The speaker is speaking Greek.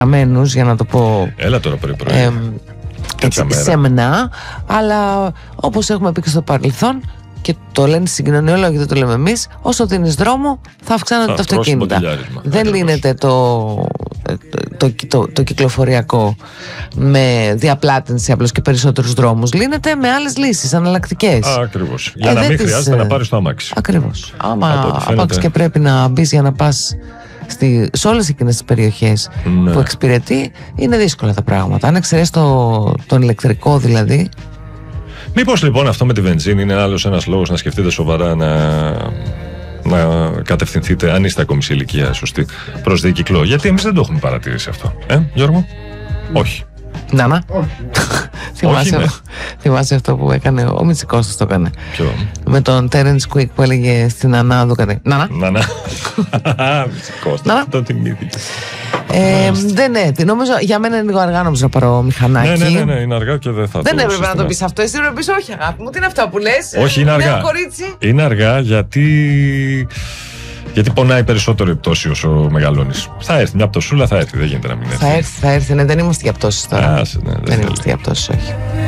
χαμένους, για να το πω. Έλα τώρα πρωί-πρωί. Σεμνά, αλλά όπως έχουμε πει και στο παρελθόν, και το λένε οι συγκοινωνιολόγοι, δεν το λέμε εμείς, όσο δίνεις δρόμο θα αυξάνονται τα αυτοκίνητα. Δεν λύνεται το κυκλοφοριακό με διαπλάτηση απλώς και περισσότερους δρόμους. Λύνεται με άλλες λύσεις, εναλλακτικές. Ακριβώς. Για να μην χρειάζεται να πάρεις το αμάξι. Ακριβώς. Άμα άπαξ και πρέπει να μπεις για να πας σε όλες εκείνες τις περιοχές που εξυπηρετεί, είναι δύσκολα τα πράγματα. Αν εξαιρέσεις τον ηλεκτρικό δηλαδή. Μήπως λοιπόν αυτό με τη βενζίνη είναι άλλος ένας λόγος να σκεφτείτε σοβαρά να κατευθυνθείτε, αν είστε ακόμη σε ηλικία σωστή, προς δίκυκλο? Γιατί εμείς δεν το έχουμε παρατηρήσει αυτό. Γιώργο? Όχι. Νάνα. Θυμάσαι αυτό που έκανε ο Μητσικώστας, το έκανε. Ποιο? Με τον Τέρενς Κουίκ που έλεγε στην Ανάδου κάτι. Νάνα. Μητσικώστας. Αυτό θυμήθηκε. Δεν νομίζω, για μένα είναι λίγο αργά νομίζω να πάρω μηχανάκι. Ναι, είναι αργά και δεν θα. Δεν έπρεπε να το πεις αυτό. Εσύ έπρεπε να πεις όχι, αγάπη μου, τι είναι αυτά που λες? Όχι, είναι αργά. Είναι αργά γιατί πονάει περισσότερο η πτώση όσο μεγαλώνεις. Θα έρθει μια πτωσούλα, θα έρθει. Δεν γίνεται να μην έρθει. Θα έρθει, ναι, δεν είμαστε για πτώσεις τώρα. Δεν είμαστε για πτώσεις, όχι.